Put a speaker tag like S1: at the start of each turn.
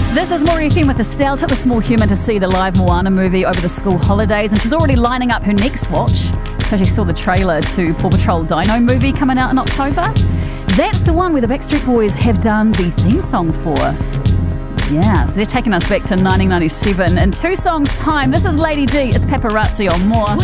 S1: This is More FM with Estelle. Took the small human to see the live Moana movie over the school holidays, and she's already lining up her next watch because she saw the trailer to Paw Patrol Dino movie coming out in October. That's the one where the Backstreet Boys have done the theme song for. Yeah, so they're taking us back to 1997. In 2 songs' time, this is Lady G. It's Paparazzi on More.